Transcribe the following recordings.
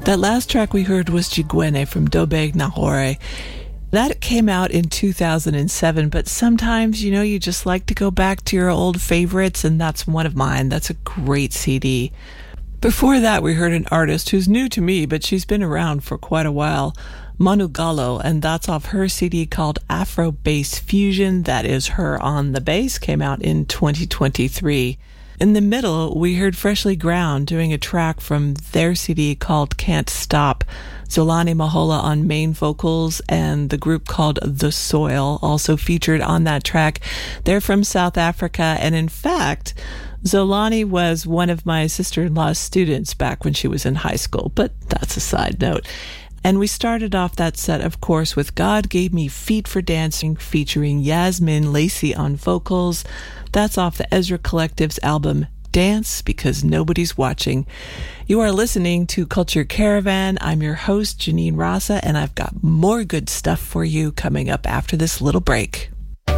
That last track we heard was Jigwene from Dobeg Nahore. That came out in 2007, but sometimes, you just like to go back to your old favorites, and that's one of mine. That's a great CD. Before that, we heard an artist who's new to me, but she's been around for quite a while, Manu Gallo, and that's off her CD called Afro Bass Fusion. That is her on the bass, came out in 2023. In the middle, we heard Freshly Ground doing a track from their CD called Can't Stop. Zolani Mahola on main vocals, and the group called The Soil also featured on that track. They're from South Africa, and in fact, Zolani was one of my sister-in-law's students back when she was in high school, but that's a side note. And we started off that set, of course, with God Gave Me Feet for Dancing, featuring Yasmin Lacey on vocals. That's off the Ezra Collective's album Dance Because Nobody's Watching. You are listening to Culture Caravan. I'm your host, Janine Rasa, and I've got more good stuff for you coming up after this little break.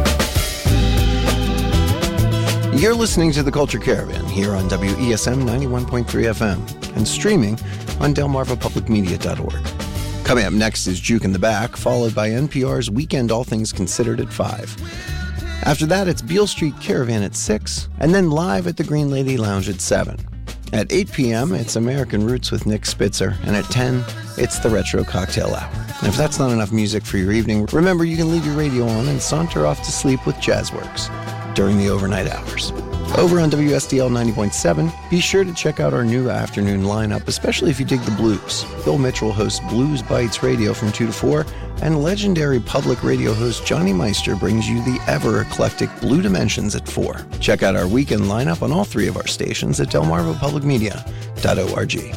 You're listening to the Culture Caravan here on WESM 91.3 FM and streaming on delmarvapublicmedia.org. Coming up next is Juke in the Back, followed by NPR's Weekend All Things Considered at 5. After that, it's Beale Street Caravan at 6, and then live at the Green Lady Lounge at 7. At 8 p.m., it's American Roots with Nick Spitzer, and at 10, it's the Retro Cocktail Hour. And if that's not enough music for your evening, remember you can leave your radio on and saunter off to sleep with Jazzworks during the overnight hours. Over on WSDL 90.7, be sure to check out our new afternoon lineup, especially if you dig the blues. Bill Mitchell hosts Blues Bites Radio from 2 to 4, and legendary public radio host Johnny Meister brings you the ever-eclectic Blue Dimensions at 4. Check out our weekend lineup on all three of our stations at delmarvapublicmedia.org.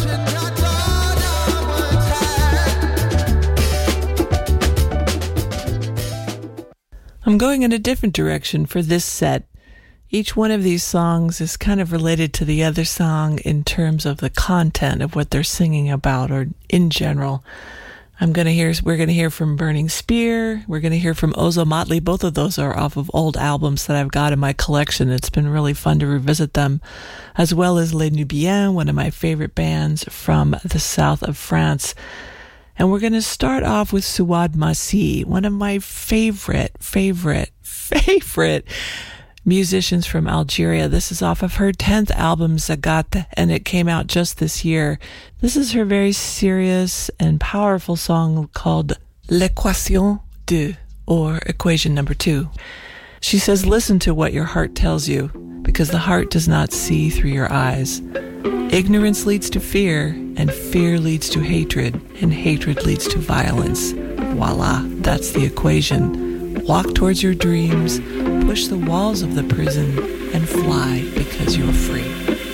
I'm going in a different direction for this set. Each one of these songs is kind of related to the other song in terms of the content of what they're singing about, or in general. We're going to hear from Burning Spear. We're going to hear from Ozo Motley. Both of those are off of old albums that I've got in my collection. It's been really fun to revisit them, as well as Les Nubiens, one of my favorite bands from the south of France. And we're going to start off with Souad Massi, one of my favorite musicians from Algeria. This is off of her 10th album, Zagat, and it came out just this year. This is her very serious and powerful song called L'Équation 2, or Equation Number 2. She says, listen to what your heart tells you, because the heart does not see through your eyes. Ignorance leads to fear, and fear leads to hatred, and hatred leads to violence. Voila, that's the equation. Walk towards your dreams, push the walls of the prison, and fly because you're free.